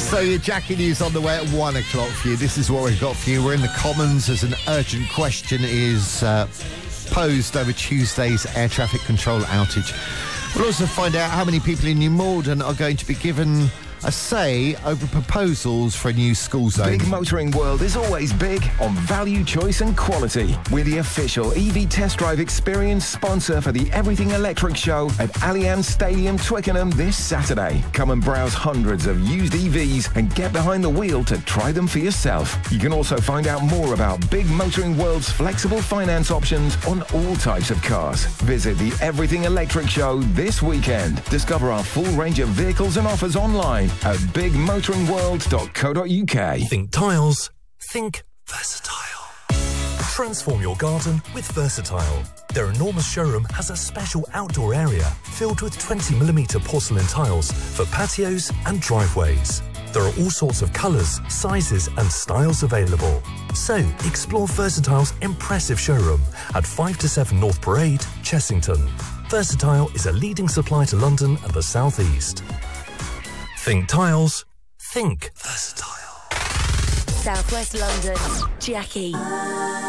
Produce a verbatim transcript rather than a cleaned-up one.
So your Jackie News on the way at one o'clock for you. This is what we've got for you. We're in the Commons as an urgent question is uh, posed over Tuesday's air traffic control outage. We'll also find out how many people in New Malden are going to be given a say over proposals for a new school zone. Big Motoring World is always big on value, choice and quality. We're the official E V test drive experience sponsor for the Everything Electric Show at Allianz Stadium, Twickenham this Saturday. Come and browse hundreds of used E Vs and get behind the wheel to try them for yourself. You can also find out more about Big Motoring World's flexible finance options on all types of cars. Visit the Everything Electric Show this weekend. Discover our full range of vehicles and offers online at big motoring world dot co dot uk. Think tiles, think versatile. Transform your garden with Versatile. Their enormous showroom has a special outdoor area filled with twenty millimetre porcelain tiles for patios and driveways. There are all sorts of colours, sizes and styles available. So explore Versatile's impressive showroom at five to seven North Parade, Chessington. Versatile is a leading supplier to London and the South East. Think tiles, think versatile. South West London, Jackie.